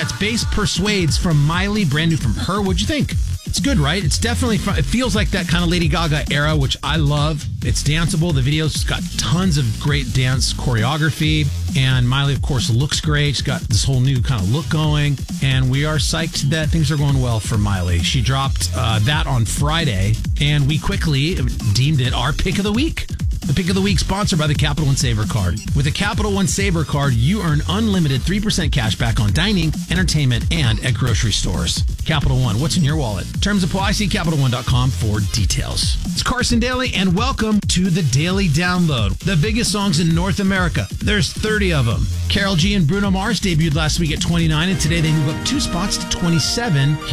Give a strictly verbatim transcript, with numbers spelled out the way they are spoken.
That's Bass Persuades from Miley, brand new from her. What'd you think? It's good, right? It's definitely fun. It feels like that kind of Lady Gaga era, which I love. It's danceable. The video's got tons of great dance choreography. And Miley, of course, looks great. She's got this whole new kind of look going. And we are psyched that things are going well for Miley. She dropped uh, that on Friday, and we quickly deemed it our pick of the week. The pick of the week sponsored by the Capital One Saver Card. With the Capital One Saver Card, you earn unlimited three percent cash back on dining, entertainment, and at grocery stores. Capital One, what's in your wallet? Terms apply. See Capital One dot com for details. It's Carson Daly, and welcome to the Daily Download. The biggest songs in North America. There's thirty of them. Karol G and Bruno Mars debuted last week at twenty-nine, and today they move up two spots to twenty-seven.